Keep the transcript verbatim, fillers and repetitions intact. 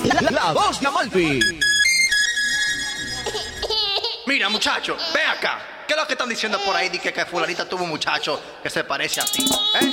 La, la voz de Amalfi. Mira, muchacho, ve acá. ¿Qué es lo que están diciendo por ahí? Dice que, que fulanita tuvo un muchacho que se parece a ti. ¿Eh?